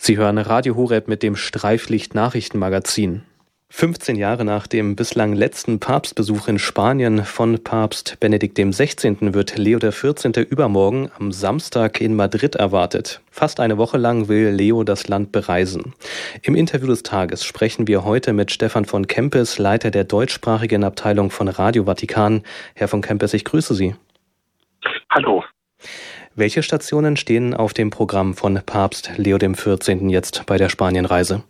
Sie hören Radio Horeb mit dem Streiflicht-Nachrichtenmagazin. 15 Jahre nach dem bislang letzten Papstbesuch in Spanien von Papst Benedikt XVI. Wird Leo XIV. Übermorgen am Samstag in Madrid erwartet. Fast eine Woche lang will Leo das Land bereisen. Im Interview des Tages sprechen wir heute mit Stefan von Kempis, Leiter der deutschsprachigen Abteilung von Radio Vatikan. Herr von Kempis, ich grüße Sie. Hallo. Welche Stationen stehen auf dem Programm von Papst Leo XIV. Jetzt bei der Spanienreise?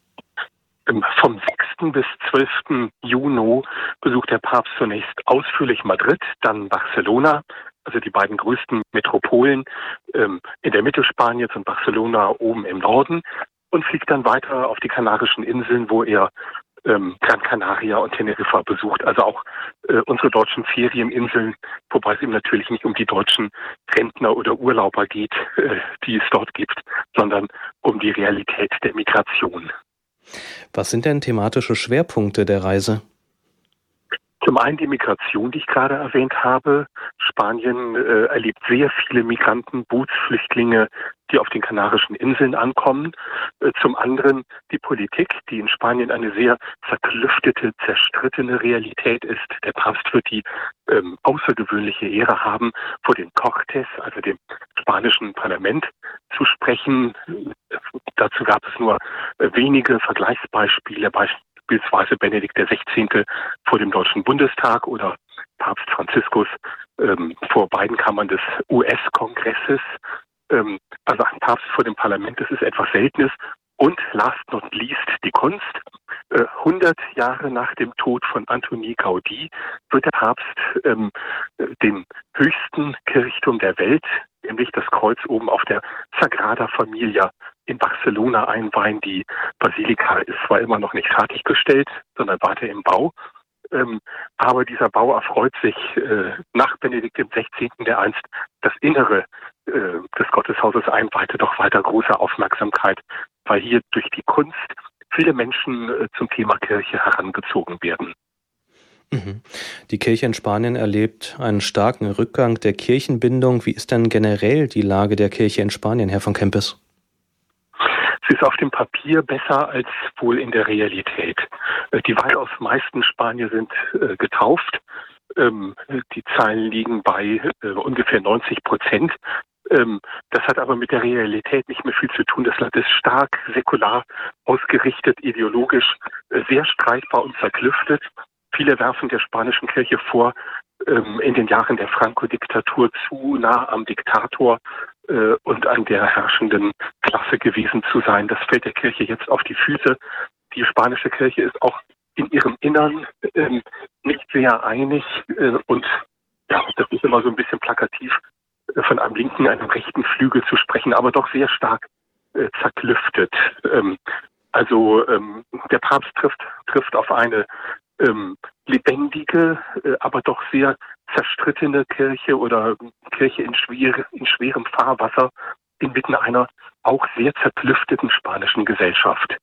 Vom 6. bis 12. Juni besucht der Papst zunächst ausführlich Madrid, dann Barcelona, also die beiden größten Metropolen in der Mitte Spaniens und Barcelona oben im Norden, und fliegt dann weiter auf die Kanarischen Inseln, wo er Gran Canaria und Teneriffa besucht, also auch unsere deutschen Ferieninseln, wobei es ihm natürlich nicht um die deutschen Rentner oder Urlauber geht, die es dort gibt, sondern um die Realität der Migration. Was sind denn thematische Schwerpunkte der Reise? Zum einen die Migration, die ich gerade erwähnt habe. Spanien erlebt sehr viele Migranten, Bootsflüchtlinge, die auf den Kanarischen Inseln ankommen. Zum anderen die Politik, die in Spanien eine sehr zerklüftete, zerstrittene Realität ist. Der Papst wird die außergewöhnliche Ehre haben, vor den Cortes, also dem spanischen Parlament, zu sprechen. Dazu gab es nur wenige Vergleichsbeispiele, beispielsweise Benedikt XVI. Vor dem Deutschen Bundestag oder Papst Franziskus vor beiden Kammern des US-Kongresses. Also ein Papst vor dem Parlament, das ist etwas Seltenes. Und last not least die Kunst. 100 Jahre nach dem Tod von Antoni Gaudí wird der Papst dem höchsten Kirchturm der Welt, nämlich das Kreuz oben auf der Sagrada Familia in Barcelona einweihen. Die Basilika ist zwar immer noch nicht fertiggestellt, sondern weiter im Bau. Aber dieser Bau erfreut sich nach Benedikt XVI., der einst das Innere des Gotteshauses einweihte, doch weiter große Aufmerksamkeit, weil hier durch die Kunst viele Menschen zum Thema Kirche herangezogen werden. Die Kirche in Spanien erlebt einen starken Rückgang der Kirchenbindung. Wie ist denn generell die Lage der Kirche in Spanien, Herr von Kempis? Sie ist auf dem Papier besser als wohl in der Realität. Die weitaus meisten Spanier sind getauft. Die Zahlen liegen bei ungefähr 90%. Das hat aber mit der Realität nicht mehr viel zu tun. Das Land ist stark säkular ausgerichtet, ideologisch sehr streitbar und zerklüftet. Viele werfen der spanischen Kirche vor, in den Jahren der Franco-Diktatur zu nah am Diktator und an der herrschenden Klasse gewesen zu sein. Das fällt der Kirche jetzt auf die Füße. Die spanische Kirche ist auch in ihrem Innern nicht sehr einig und ja, das ist immer so ein bisschen plakativ, von einem linken, einem rechten Flügel zu sprechen, aber doch sehr stark zerklüftet. Der Papst trifft auf eine lebendige, aber doch sehr zerstrittene Kirche oder Kirche in schwerem Fahrwasser inmitten einer auch sehr zerklüfteten spanischen Gesellschaft.